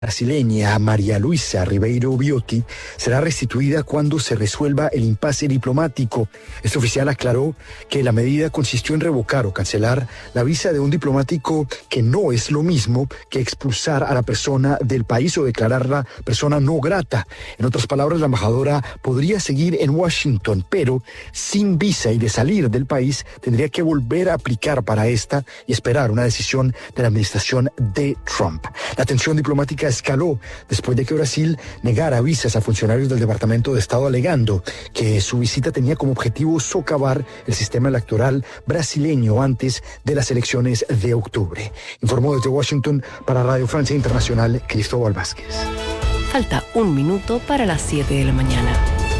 brasileña María Luisa Ribeiro Biotti será restituida cuando se resuelva el impasse diplomático. Este oficial aclaró que la medida consistió en revocar o cancelar la visa de un diplomático, que no es lo mismo que expulsar a la persona del país o declararla persona no grata. En otras palabras, la embajadora podría seguir en Washington, pero sin visa, y de salir del país tendría que volver a aplicar para esta y esperar una decisión de la administración de Trump. La tensión diplomática escaló después de que Brasil negara visas a funcionarios del Departamento de Estado, alegando que su visita tenía como objetivo socavar el sistema electoral brasileño antes de las elecciones de octubre. Informó desde Washington para Radio Francia Internacional, Cristóbal Vázquez. Falta un minuto para las 7 de la mañana.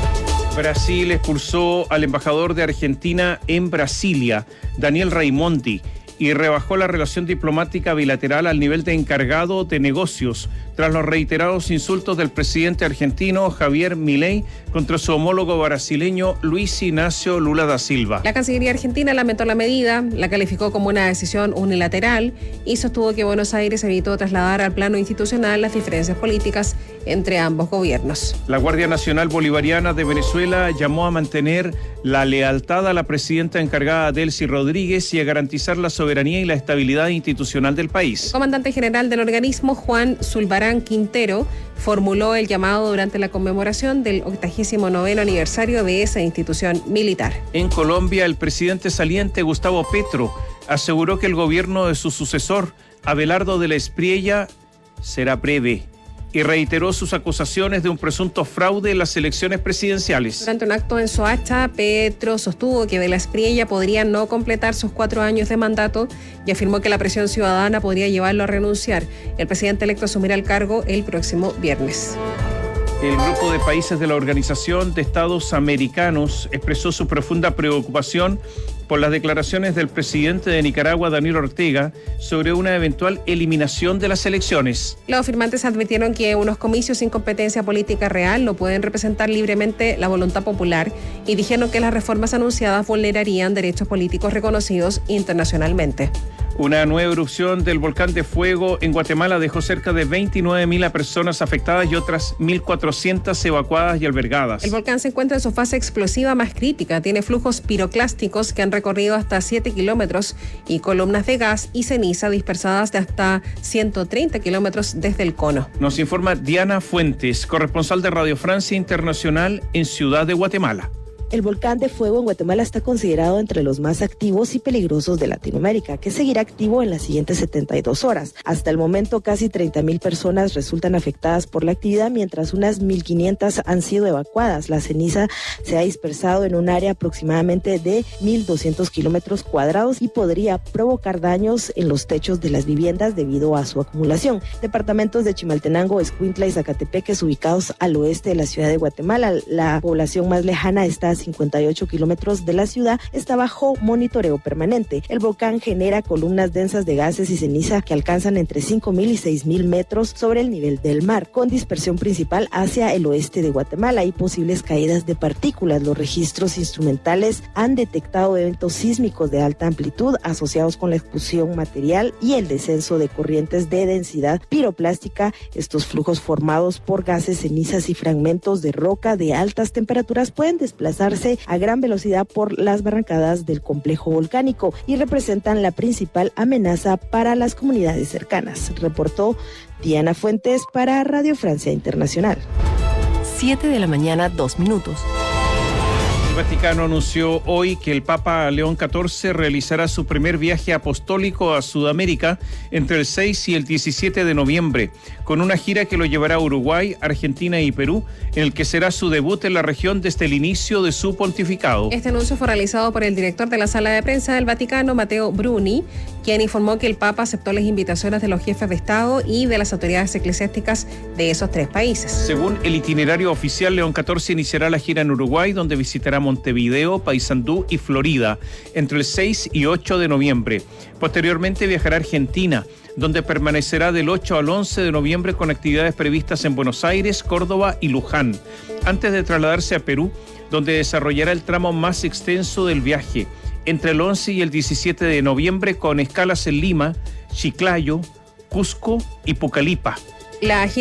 Brasil expulsó al embajador de Argentina en Brasilia, Daniel Raimondi, y rebajó la relación diplomática bilateral al nivel de encargado de negocios tras los reiterados insultos del presidente argentino Javier Milei contra su homólogo brasileño Luis Ignacio Lula da Silva. La Cancillería argentina lamentó la medida, la calificó como una decisión unilateral y sostuvo que Buenos Aires evitó trasladar al plano institucional las diferencias políticas entre ambos gobiernos. La Guardia Nacional Bolivariana de Venezuela llamó a mantener la lealtad a la presidenta encargada Delcy Rodríguez y a garantizar la soberanía y la estabilidad institucional del país. El comandante general del organismo, Juan Zulbarán Quintero, formuló el llamado durante la conmemoración del 89º aniversario de esa institución militar. En Colombia, el presidente saliente Gustavo Petro aseguró que el gobierno de su sucesor, Abelardo de la Espriella, será breve, y reiteró sus acusaciones de un presunto fraude en las elecciones presidenciales. Durante un acto en Soacha, Petro sostuvo que de la Espriella podría no completar sus 4 años de mandato y afirmó que la presión ciudadana podría llevarlo a renunciar. El presidente electo asumirá el cargo el próximo viernes. El grupo de países de la Organización de Estados Americanos expresó su profunda preocupación por las declaraciones del presidente de Nicaragua, Daniel Ortega, sobre una eventual eliminación de las elecciones. Los firmantes advirtieron que unos comicios sin competencia política real no pueden representar libremente la voluntad popular y dijeron que las reformas anunciadas vulnerarían derechos políticos reconocidos internacionalmente. Una nueva erupción del volcán de fuego en Guatemala dejó cerca de 29.000 personas afectadas y otras 1.400 evacuadas y albergadas. El volcán se encuentra en su fase explosiva más crítica. Tiene flujos piroclásticos que han recorrido hasta 7 kilómetros y columnas de gas y ceniza dispersadas de hasta 130 kilómetros desde el cono. Nos informa Diana Fuentes, corresponsal de Radio Francia Internacional en Ciudad de Guatemala. El volcán de fuego en Guatemala está considerado entre los más activos y peligrosos de Latinoamérica, que seguirá activo en las siguientes 72 horas. Hasta el momento, casi 30.000 personas resultan afectadas por la actividad, mientras unas 1.500 han sido evacuadas. La ceniza se ha dispersado en un área aproximadamente de 1.200 kilómetros cuadrados y podría provocar daños en los techos de las viviendas debido a su acumulación. Departamentos de Chimaltenango, Escuintla y Zacatepeques, ubicados al oeste de la ciudad de Guatemala. La población más lejana está a 58 kilómetros de la ciudad, está bajo monitoreo permanente. El volcán genera columnas densas de gases y ceniza que alcanzan entre 5.000 y 6.000 metros sobre el nivel del mar, con dispersión principal hacia el oeste de Guatemala y posibles caídas de partículas. Los registros instrumentales han detectado eventos sísmicos de alta amplitud asociados con la explosión material y el descenso de corrientes de densidad piroplástica. Estos flujos formados por gases, cenizas y fragmentos de roca de altas temperaturas pueden desplazar a gran velocidad por las barrancadas del complejo volcánico y representan la principal amenaza para las comunidades cercanas, reportó Diana Fuentes para Radio Francia Internacional. 7 de la mañana, 2 minutos. El Vaticano anunció hoy que el Papa León XIV realizará su primer viaje apostólico a Sudamérica entre el 6 y el 17 de noviembre, con una gira que lo llevará a Uruguay, Argentina y Perú, en el que será su debut en la región desde el inicio de su pontificado. Este anuncio fue realizado por el director de la Sala de Prensa del Vaticano, Matteo Bruni, quien informó que el Papa aceptó las invitaciones de los jefes de Estado y de las autoridades eclesiásticas de esos 3 países. Según el itinerario oficial, León XIV iniciará la gira en Uruguay, donde visitará Montevideo, Paysandú y Florida entre el 6 y 8 de noviembre. Posteriormente viajará a Argentina, donde permanecerá del 8 al 11 de noviembre con actividades previstas en Buenos Aires, Córdoba y Luján, antes de trasladarse a Perú, donde desarrollará el tramo más extenso del viaje, entre el 11 y el 17 de noviembre, con escalas en Lima, Chiclayo, Cusco y Pucallpa. La